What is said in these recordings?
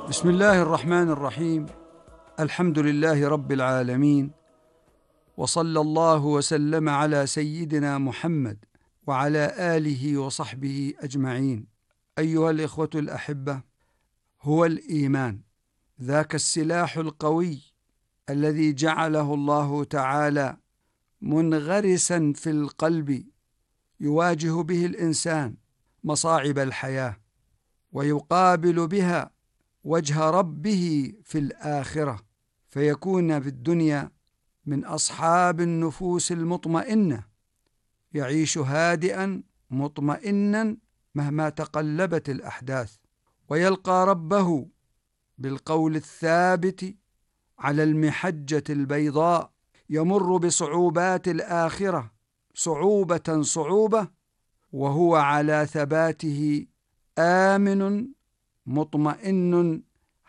بسم الله الرحمن الرحيم. الحمد لله رب العالمين، وصلى الله وسلم على سيدنا محمد وعلى آله وصحبه أجمعين. أيها الإخوة الأحبة، هو الإيمان ذاك السلاح القوي الذي جعله الله تعالى منغرسا في القلب، يواجه به الإنسان مصاعب الحياة ويقابل بها وجه ربه في الآخرة، فيكون في الدنيا من أصحاب النفوس المطمئنة، يعيش هادئا مطمئنا مهما تقلبت الأحداث، ويلقى ربه بالقول الثابت على المحجة البيضاء، يمر بصعوبات الآخرة صعوبة وهو على ثباته آمن مطمئن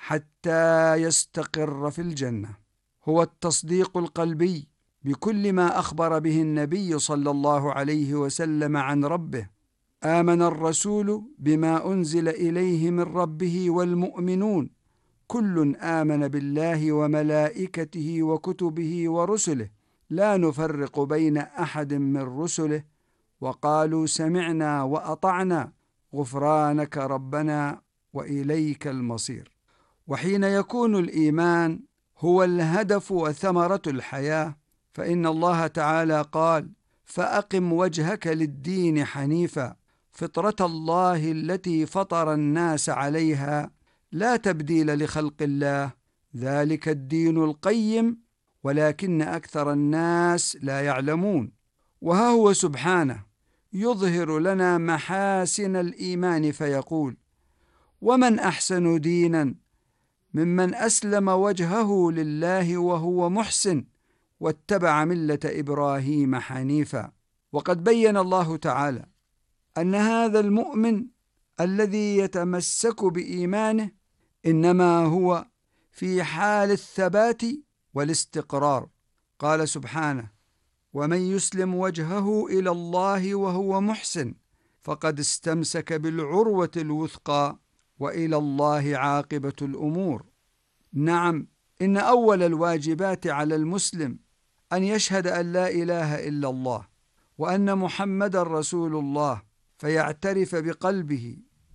حتى يستقر في الجنة. هو التصديق القلبي بكل ما أخبر به النبي صلى الله عليه وسلم عن ربه. آمن الرسول بما أنزل إليه من ربه والمؤمنون كل آمن بالله وملائكته وكتبه ورسله لا نفرق بين أحد من رسله وقالوا سمعنا وأطعنا غفرانك ربنا وإليك المصير. وحين يكون الإيمان هو الهدف وثمرة الحياة، فإن الله تعالى قال: فأقم وجهك للدين حنيفا فطرة الله التي فطر الناس عليها لا تبديل لخلق الله ذلك الدين القيم ولكن أكثر الناس لا يعلمون. وها هو سبحانه يظهر لنا محاسن الإيمان فيقول: ومن أحسن دينا ممن أسلم وجهه لله وهو محسن واتبع ملة إبراهيم حنيفا. وقد بين الله تعالى أن هذا المؤمن الذي يتمسك بإيمانه إنما هو في حال الثبات والاستقرار. قال سبحانه: ومن يسلم وجهه إلى الله وهو محسن فقد استمسك بالعروة الوثقى وإلى الله عاقبة الأمور. نعم، إن أول الواجبات على المسلم أن يشهد أن لا إله إلا الله وأن محمدًا رسول الله، فيعترف بقلبه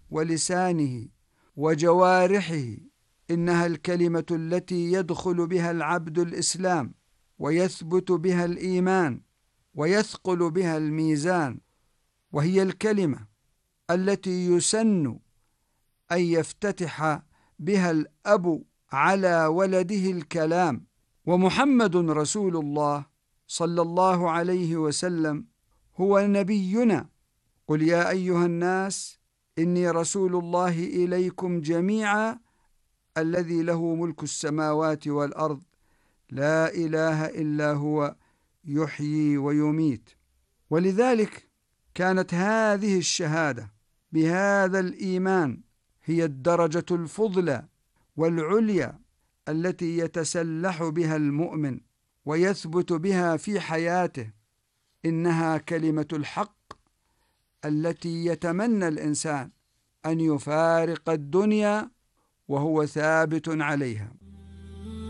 ولسانه وجوارحه إنها الكلمة التي يدخل بها العبد الإسلام ويثبت بها الإيمان ويثقل بها الميزان، وهي الكلمة التي يسن أن يفتتح بها الأب على ولده الكلام. ومحمد رسول الله صلى الله عليه وسلم هو نبينا: قل يا أيها الناس إني رسول الله إليكم جميعا الذي له ملك السماوات والأرض لا إله إلا هو يحيي ويميت. ولذلك كانت هذه الشهادة بهذا الإيمان هي الدرجة الفضلى والعليا التي يتسلح بها المؤمن ويثبت بها في حياته. إنها كلمة الحق التي يتمنى الإنسان أن يفارق الدنيا وهو ثابت عليها.